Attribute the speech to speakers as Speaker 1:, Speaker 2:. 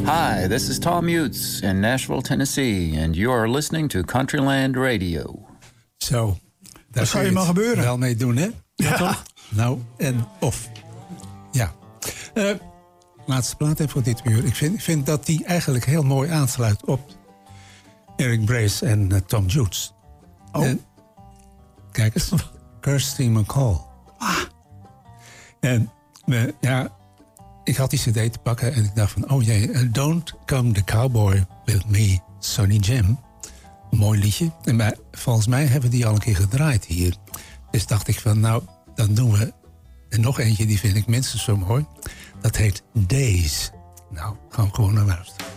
Speaker 1: Hi, this is Tom Utz in Nashville, Tennessee, and you are listening to Countryland Radio.
Speaker 2: Zo, daar
Speaker 3: zou je maar gebeuren.
Speaker 2: Wel mee doen, hè?
Speaker 3: Ja.
Speaker 2: Toch? Nou, en of. Ja. Laatste plaat even voor dit uur. Ik vind dat die eigenlijk heel mooi aansluit op Eric Brace en Tom Jones.
Speaker 3: Oh.
Speaker 2: En, kijk eens. Kirsty McCall. En ik had die cd te pakken en ik dacht van... oh jee, Don't Come the Cowboy With Me, Sonny Jim. Mooi liedje. En volgens mij hebben we die al een keer gedraaid hier. Dus dacht ik van, nou, dan doen we... En nog eentje, die vind ik minstens zo mooi. Dat heet Days. Nou, gaan we gewoon naar luisteren.